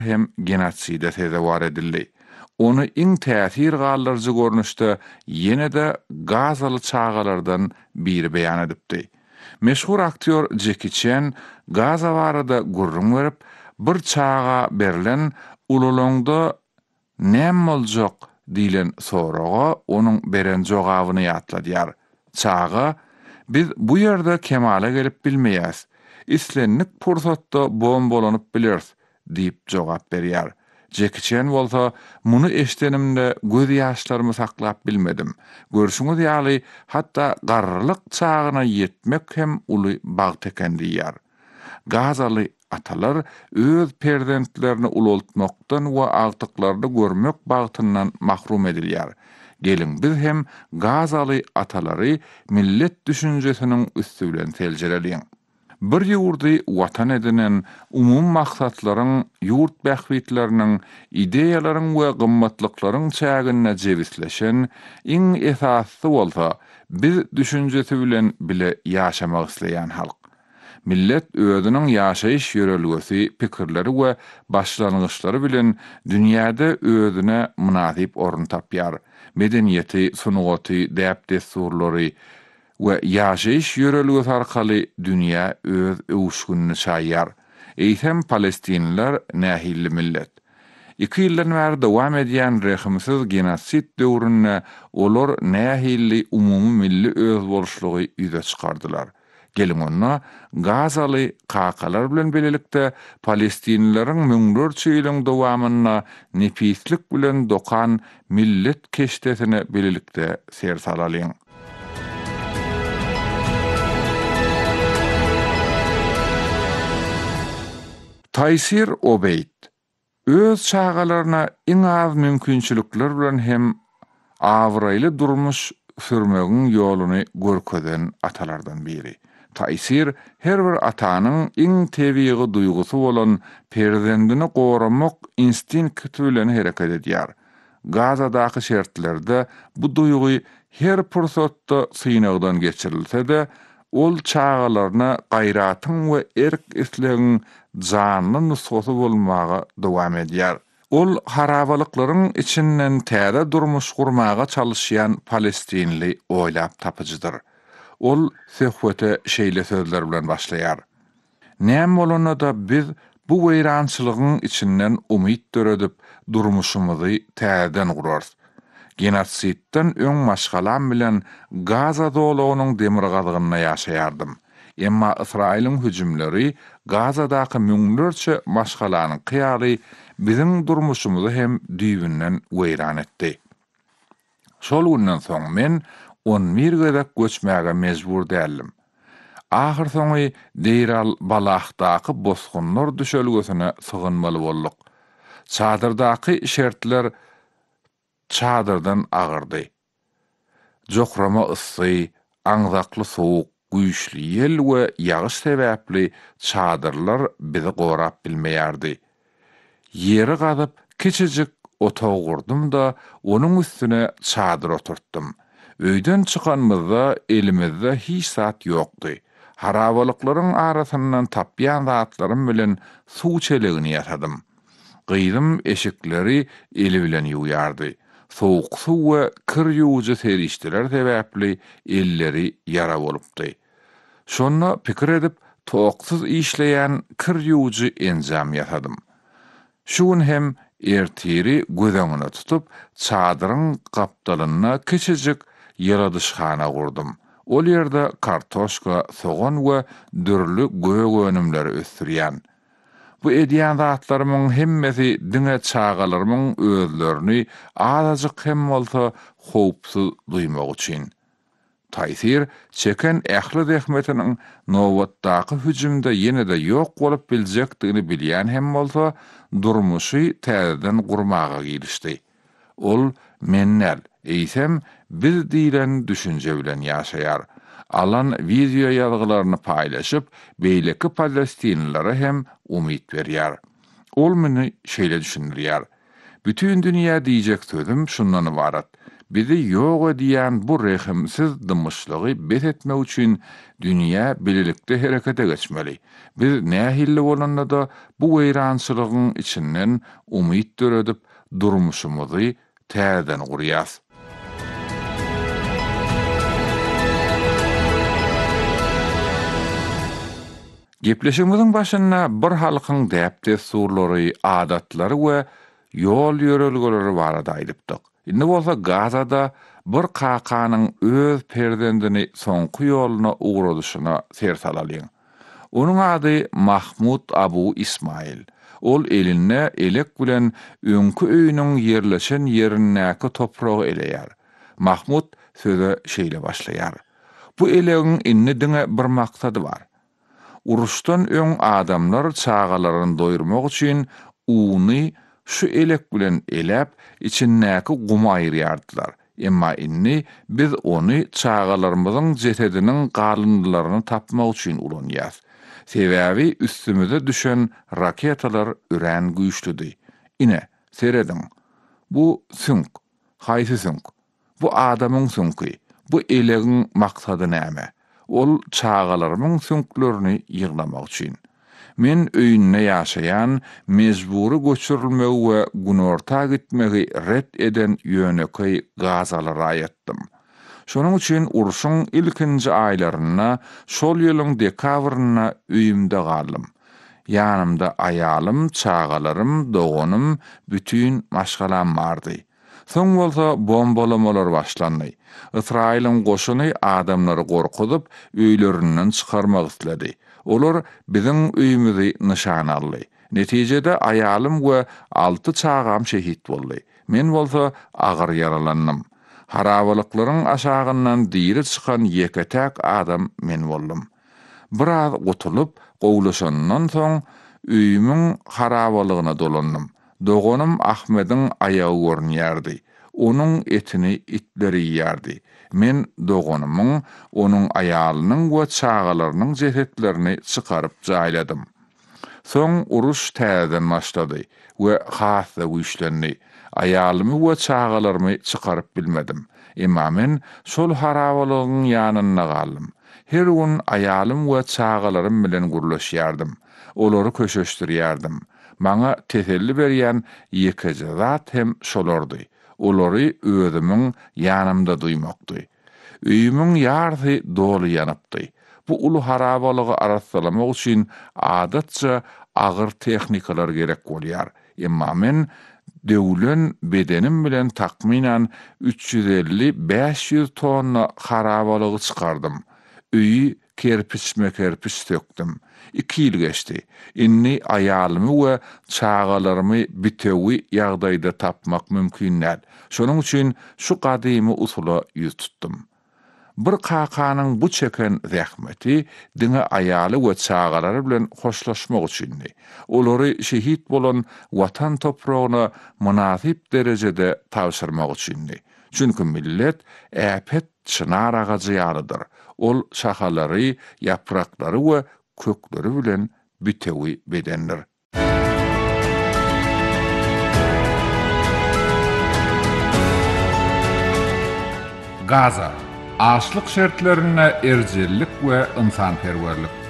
hem genotside tezewar edildi. Onu iň täsir gallarjy görnüşde ýene-de Gazaly çağalardan biri beýan edipdi. Meşhur aktyor Jackie Chan Gaza barada gurrun berip bir çağa berilen ululongda näme boljak diýilen soraga onuň beren jogabyny ýatladýar. Çağa biz bu ýerde kemale gelip bilmeýäs. İslenlik pursatda bombolanyp bileriz diýip jogap berýär. Jackie Chan bolsa muny eşdenimde göz ýaşlarymy saklap bilmedim. Görüşüňiz ýaly hatda garrylyk çağına ýetmek hem uly bag teken diýär. Gazaly atalar öz perzentlerini ulultmakdan we agtyklaryny görmek bagtyndan mahrum edilýär. Gelin biz hem Gazaly atalary millet düşünjesiniň üstü bilen teljeleliň. Bir ýurdy watan edinen umum maksatlaryň, ýurt bähwitleriniň, ideýalaryň we gymmatlyklaryň çägine jewisleşen iň esasy bolsa, biz düşünjesi bilen bile ýaşamak isleýän halk. Millet özüniň ýaşaýyş ýörelgesi, pikirleri we başlangyçlary bilen dünýäde özüne münasip orun tapýar. Medeniýeti, sunugaty, däp desturlary we ýaşaýyş ýörelgesi arkaly dünýä öz öwüşgünni çaýýar. Eýsem Palestinliler nähilli millet. 2 ýyldan bäri dowam edýän rehimsiz genosit döwründe olar nähilli umumy milli öz boluşlugy ýüze çykardylar. Gelin onna Gazaly kakalar bilen belelikde Palestinlileriň müňlerçe ýylyň dowamyna nepislik bilen dokan millet keşdetine belelikde ser salalyň. Taysir Obeyd öz çağalaryna iň az mümkinçilikler bilen hem awraýly durmuş sürmegiň ýoluny görkeden atalardan biri. Taysir her bir atanyň iň tebigy duýgusy bolan perzendini goramak instinkti bilen hereket edýär. Gazadaky şertlerde bu duýgy her pursatda syňagdan geçirilse-de, ol çağalaryna gaýratyň we erk islegiň janly nusgaty bolmaga dowam edýär. Ol harabalyklaryň içinden täze durmuş gurmaga çalışýan Palestinli oýlap tapyjydyr. Ol söhbete şeýle sözler bilen başlaýar. Näme bolanda biz bu weýrançylygyň içinden umyt döredip durmuşymyzy täzeden gurarys. Genotsidden öň maşgalam bilen Gaza dolagynyň demir gazygyna ýaşaýardym. Emma Israiliň hüjümleri Gazadaky müňlerçe maşgalanyň kyýary biziň durmuşymyzy hem düýbünden weýran etdi. Şol günden soň men 11 gezek göçmäge mejbur däldim. Ahir soňy Deyral Balahdaky bosgunlar düşelgesine sygynmaly bolduk. Çadyrdaky şertler çadyrdan agyrdy. Jokrama ıssy, aňzakly sowuk, güýçli ýel we ýagyş sebäpli çadyrlar bizi gorap bilmeýärdi. Ýeri gazyp kiçijik otag gurdum da onuň üstüne çadyr oturtdum. Öýden çykanmyzda elimizde hiç zat ýokdy. Harabalyklaryň arasyndan tapýan zatlarym bilen suw çelegini ýatadym. Gyýdym eşikleri eli bilen ýuýardy. Sowuk suw we kir ýuwjy serişdiler sebäpli elleri ýara bolupdy. Şonu pikir edip toksuz işleýän kir ýuwjy enjam ýatadym. Şuň hem ertiri gözeňine tutup çadyryň gapdalyna kiçijik ýaradyşhana gurdum. Ol ýerde kartoşka, soğan we dürli gög önümleri ösürýän. Bu edýän zatlarymyň hemmesi diňe çağalarynyň özlerini azajyk hem bolsa howpsuz duýmak üçin. Taysir çeken ähli zähmetiniň nowatdaky hüjümde ýene-de ýok bolup biljekdigini bilýän hem bolsa durmuşy täzeden gurmaga girişdi. Ol mennel, eýsem biz diýilen düşünje bilen ýaşaýar. Alan video ýazgylaryny paýlaşyp, beýleki Palestinlilere hem umyt berýär. Ol meni şeýle düşündirýär. Bütün dünýä diýjek sözüm şundan ibarat. Bizi ýok ediýän bu rehimsiz dymyşlygy bet etmek üçin dünýä bililikde herekete geçmeli. Biz nähilli bolanda da bu weýrançylygyň içinden umyt döredip durmuşymyzy täzeden gurýas. Gepleşigimiziň başynda bir halkyň däpde surlary, adatlary we ýol ýörelgeleri barada aýdypdyk. Indi bolsa Gazada bir kakanyň öz perzendini soňky ýoluna ugradyşyna sersalalýyn. Onuň ady Mahmud Abu Ismail. Ol eline elek bilen öňkü öýüniň yerleşen ýerinäki topragy eleýär. Mahmud söze şeýle başlaýar. Bu elegiň inni diňe bir maksady bar. Uruşdan öň adamlar çağalaryny doýurmak üçin uny şu elek bilen elep içindäki gumy aýyrýardylar. Emma inni biz ony çağalarymyzyň jesediniň galyndylaryny tapmak üçin ulanýar. Sebäbi üstümize düşen raketalar üren güýçlüdi. Ine seredin. Bu sünk, haýsy sünk. Bu adamyň sünki. Bu elegiň maksady näme? Ol çağalarymyň sünklerini ýyglamak üçin. Men öýünde ýaşaýan, mezburi göçürilmegi we günorta gitmegi ret eden ýöneki Gazalary aýatdym. Şonuň üçin uruşyň ilkinji aýlaryna, şol ýylyň dekabryna öýümde galdym. Ýanymda aýalym, çağalarym, doganym, bütün maşgalam bardy. Soň bolsa bombalamalar başlandy. Israýlyň goşuny adamlary gorkudyp öýlerinden çykarmak istedi. Olar biziň öýümüzi nişan aldy. Netijede aýalym we 6 çağam şehit boldy. Men bolsa agyr yaralandym. Harabalyklaryň aşagyndan diri çykan ýeketäk adam men boldum. Biraz gutulup gowlaşandan soň öýümüň harabalygyna dolandym. Doganym Ahmediň aýagy görnýärdi. Onuň etini itleri ýerdi. Men doganymyň, onuň aýalynyň we çağalarynyň jesetlerini çykaryp jaýladym. Soň uruş täzeden başlady we hassa güýçlendi. Aýalymy we çağalarymı çykaryp bilmedim. Emma men şol harabalygyň ýanyna galdym. Her gün aýalym we çağalarym bilen gurlaşýardym. Olary köşeşdirýärdim. Maňa teselli berýän ýekiji zat hem şolardy. Olary özümiň ýanymda duýmakdy. Öýümüň ýardy doly ýanypdy. Bu ulu harabalygy aratsalamak üçin adatça agyr technikalar gerek bolýar. Emma men döwlen bedenim bilen takminan 350-500 tonna harabalygy çykardym. Öýü kerpiç tökdüm. 2 ýyl geçdi. Inni aýalymy we çağalarymy bitewi ýagdaýda tapmak mümkin näl. Şonuň üçin şu gadymy usula ýüz tutdum. Bir kakanyň bu çeken zähmeti diňe aýaly we çağalary bilen hoşlaşmak üçindi. Olary şehit bolan watan topragyna munasip derejede tawşyrmak üçindi. Çünki millet äpet çınar agacı ýalydyr. Ol şahalary, ýapraklary we kökleri bilen bitewi bedendir. Gaza, açlyk şertlerine erjellik we ynsanperwerlik.